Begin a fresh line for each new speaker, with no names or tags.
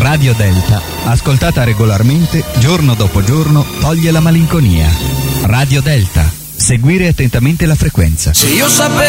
Radio Delta, ascoltata regolarmente, giorno dopo giorno, toglie la malinconia. Radio Delta. Seguire attentamente la frequenza.
Se io sapevo